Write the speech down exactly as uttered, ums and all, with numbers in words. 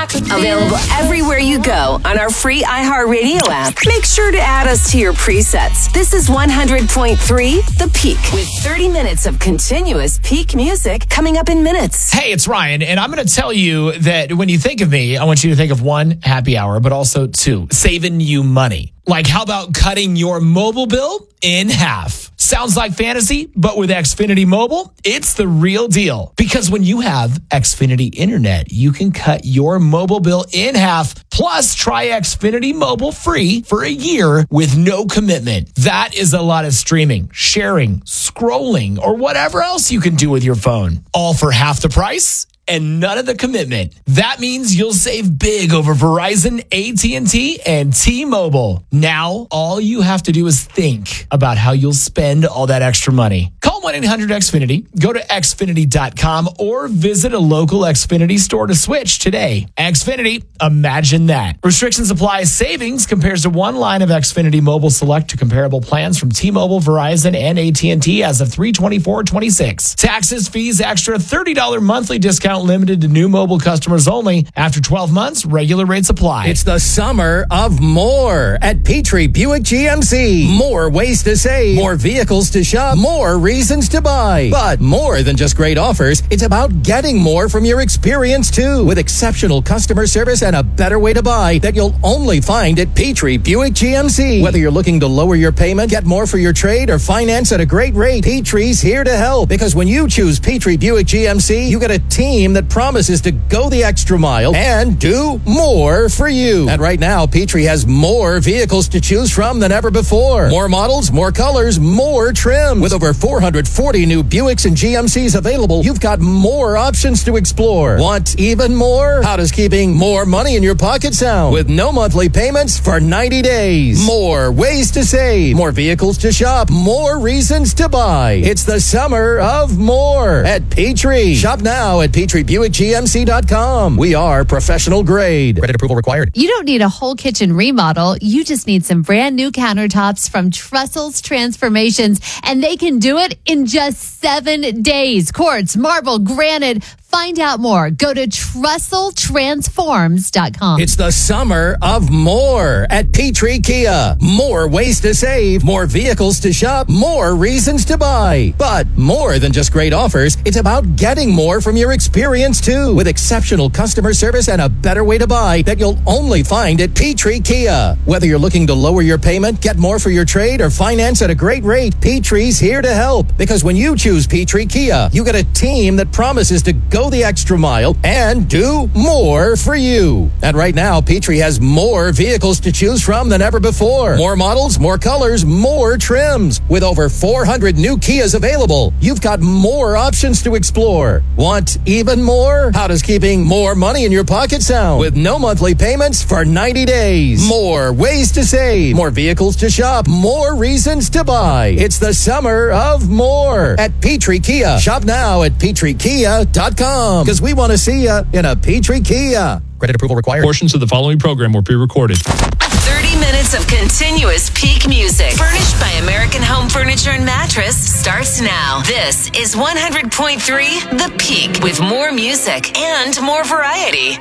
back. Available everywhere you go on our free iHeartRadio app. Make sure to add us to your presets. This is one hundred point three The Peak, with thirty minutes of continuous peak music coming up in minutes. Hey, it's Ryan, and I'm going to tell you that when you think of me, I want you to think of one, happy hour, but also two, saving you money. Like, how about cutting your mobile bill in half? Sounds like fantasy, but with Xfinity Mobile, it's the real deal. Because when you have Xfinity Internet, you can cut your mobile bill in half. Plus, try Xfinity Mobile free for a year with no commitment. That is a lot of streaming, sharing, scrolling, or whatever else you can do with your phone. All for half the price and none of the commitment. That means you'll save big over Verizon, A T and T, and T-Mobile. Now, all you have to do is think about how you'll spend all that extra money. Call one eight hundred X Finity, go to Xfinity dot com, or visit a local Xfinity store to switch today. Xfinity, imagine that. Restrictions apply. Savings compares to one line of Xfinity Mobile Select to comparable plans from T-Mobile, Verizon, and A T and T as of three twenty-four twenty-six. Taxes, fees, extra, thirty dollars monthly discount limited to new mobile customers only. After twelve months, regular rates apply. It's the summer of more at Petrie Buick G M C. More ways to save, more vehicles to shop, more reasons to buy. But more than just great offers, it's about getting more from your experience too. With exceptional customer service and a better way to buy that you'll only find at Petrie Buick G M C. Whether you're looking to lower your payment, get more for your trade, or finance at a great rate, Petrie's here to help. Because when you choose Petrie Buick G M C, you get a team that promises to go the extra mile and do more for you. And right now, Petrie has more vehicles to choose from than ever before. More models, more colors, more trim. With over four hundred forty new Buicks and G M Cs available, you've got more options to explore. Want even more? How does keeping more money in your pocket sound? With no monthly payments for ninety days. More ways to save, more vehicles to shop, more reasons to buy. It's the summer of more at Petrie. Shop now at Petrie Buick G M C dot com. We are professional grade. Credit approval required. You don't need a whole kitchen remodel. You just need some brand new countertops from Trestles Transformations, and they can do it in just seven days. Quartz, marble, granite. Find out more. Go to Trestle Transforms dot com. It's the summer of more at Petrie Kia. More ways to save, more vehicles to shop, more reasons to buy. But more than just great offers, it's about getting more from your experience too. With exceptional customer service and a better way to buy that you'll only find at Petrie Kia. Whether you're looking to lower your payment, get more for your trade, or finance at a great rate, Petrie's here to help. Because when you choose Petrie Kia, you get a team that promises to go the extra mile and do more for you. And right now, Petrie has more vehicles to choose from than ever before. More models, more colors, more trims. With over four hundred new Kias available, you've got more options to explore. Want even more? How does keeping more money in your pocket sound? With no monthly payments for ninety days. More ways to save, more vehicles to shop, more reasons to buy. It's the summer of more at Petrie Kia. Shop now at Petrie Kia dot com. Because we want to see you in a Petrie Kia. Credit approval required. Portions of the following program were pre-recorded. thirty minutes of continuous peak music. Furnished by American Home Furniture and Mattress starts now. This is one hundred point three The Peak, with more music and more variety.